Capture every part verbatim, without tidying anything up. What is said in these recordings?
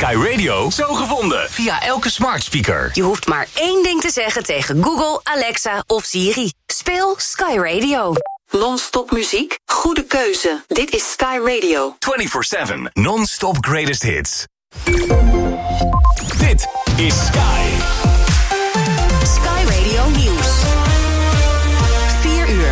Sky Radio zo gevonden. Via elke smart speaker. Je hoeft maar één ding te zeggen tegen Google, Alexa of Siri. Speel Sky Radio. Non-stop muziek? Goede keuze. Dit is Sky Radio. vierentwintig zeven non-stop greatest hits. Dit is Sky. Sky Radio Nieuws. vier uur.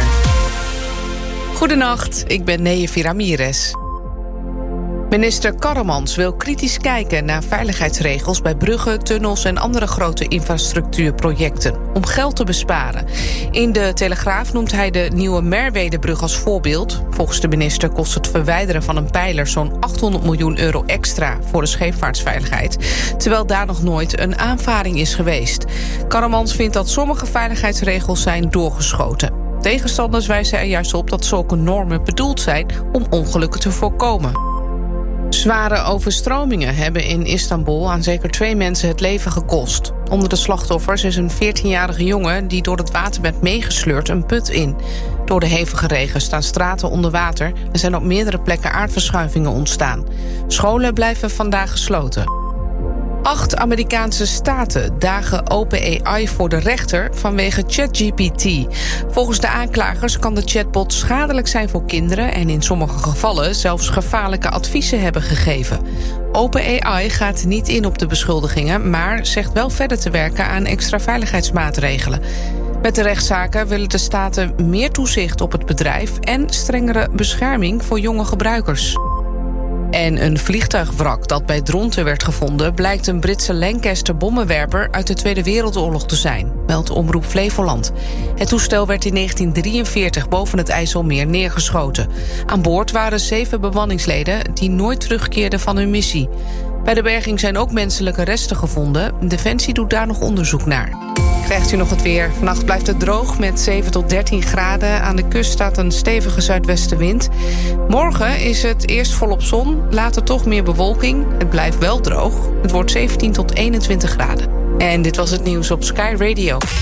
Goedenacht, ik ben Neefi Ramirez. Minister Karremans wil kritisch kijken naar veiligheidsregels bij bruggen, tunnels en andere grote infrastructuurprojecten om geld te besparen. In de Telegraaf noemt hij de nieuwe Merwedebrug als voorbeeld. Volgens de minister kost het verwijderen van een pijler zo'n achthonderd miljoen euro extra voor de scheepvaartsveiligheid, terwijl daar nog nooit een aanvaring is geweest. Karremans vindt dat sommige veiligheidsregels zijn doorgeschoten. Tegenstanders wijzen er juist op dat zulke normen bedoeld zijn om ongelukken te voorkomen. Zware overstromingen hebben in Istanbul aan zeker twee mensen het leven gekost. Onder de slachtoffers is een veertienjarige jongen die door het water werd meegesleurd een put in. Door de hevige regen staan straten onder water en zijn op meerdere plekken aardverschuivingen ontstaan. Scholen blijven vandaag gesloten. Acht Amerikaanse staten dagen OpenAI voor de rechter vanwege ChatGPT. Volgens de aanklagers kan de chatbot schadelijk zijn voor kinderen en in sommige gevallen zelfs gevaarlijke adviezen hebben gegeven. OpenAI gaat niet in op de beschuldigingen, maar zegt wel verder te werken aan extra veiligheidsmaatregelen. Met de rechtszaken willen de staten meer toezicht op het bedrijf en strengere bescherming voor jonge gebruikers. En een vliegtuigwrak dat bij Dronten werd gevonden blijkt een Britse Lancaster-bommenwerper uit de Tweede Wereldoorlog te zijn, meldt Omroep Flevoland. Het toestel werd in negentien drieënveertig boven het IJsselmeer neergeschoten. Aan boord waren zeven bemanningsleden die nooit terugkeerden van hun missie. Bij de berging zijn ook menselijke resten gevonden. Defensie doet daar nog onderzoek naar. Krijgt u nog het weer. Vannacht blijft het droog met zeven tot dertien graden. Aan de kust staat een stevige zuidwestenwind. Morgen is het eerst volop zon, later toch meer bewolking. Het blijft wel droog. Het wordt zeventien tot eenentwintig graden. En dit was het nieuws op Sky Radio.